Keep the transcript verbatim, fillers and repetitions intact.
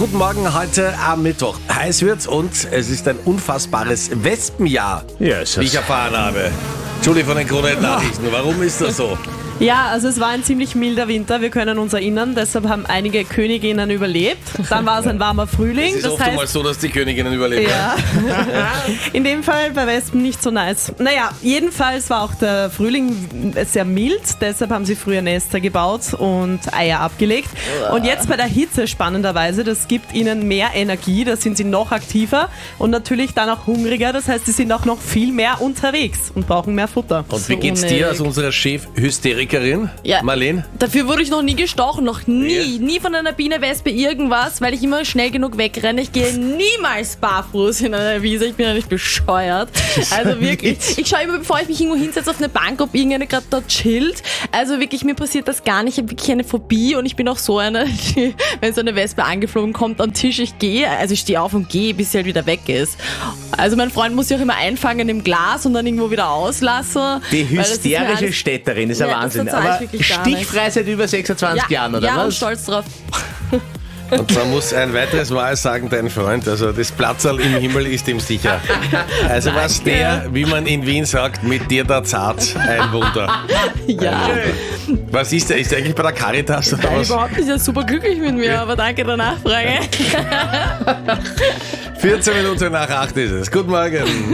Guten Morgen, heute am Mittwoch. Heiß wird's und es ist ein unfassbares Wespenjahr, Yes. wie ich erfahren habe. Julie von den Krone-Nachrichten, warum ist das so? Ja, also es war ein ziemlich milder Winter, wir können uns erinnern, deshalb haben einige Königinnen überlebt. Dann war es ein warmer Frühling. Es ist das oft einmal heißt, so, dass die Königinnen überleben. ja. In dem Fall bei Wespen nicht so nice. Naja, jedenfalls war auch der Frühling sehr mild, deshalb haben sie früher Nester gebaut und Eier abgelegt. Und jetzt bei der Hitze spannenderweise, das gibt ihnen mehr Energie, da sind sie noch aktiver und natürlich dann auch hungriger, das heißt, sie sind auch noch viel mehr unterwegs und brauchen mehr Futter. Und wie geht's dir als unsere Chef-Hysterikerin, Ja. Marlene? Dafür wurde ich noch nie gestochen, noch nie. Ja. Nie von einer Biene, Wespe, irgendwas, weil ich immer schnell genug wegrenne. Ich gehe niemals barfuß in einer Wiese, ich bin ja nicht bescheuert. Also wirklich, ich schaue immer, bevor ich mich irgendwo hinsetze auf eine Bank, ob irgendeine gerade dort chillt. Also wirklich, mir passiert das gar nicht. Ich habe wirklich eine Phobie und ich bin auch so eine, die, wenn so eine Wespe angeflogen kommt am Tisch, ich gehe, also ich stehe auf und gehe, bis sie halt wieder weg ist. Also mein Freund muss sie auch immer einfangen im Glas und dann irgendwo wieder auslassen. Die weil das ist mir hysterische alles- Städterin ist ja, Ja, das Wahnsinn. verzeih ich Aber wirklich gar nicht. stichfrei seit über sechsundzwanzig ja, Jahren, oder ja, und was? stolz drauf. Und man muss ein weiteres Mal sagen, dein Freund, also das Platzerl im Himmel ist ihm sicher. Also was der, wie man in Wien sagt, mit dir da zart, ein Wunder. Ja. Was ist der? Ist der eigentlich bei der Caritas oder Nein, was? überhaupt nicht, er ist super glücklich mit mir, aber danke der Nachfrage. vierzehn Minuten nach acht ist es. Guten Morgen.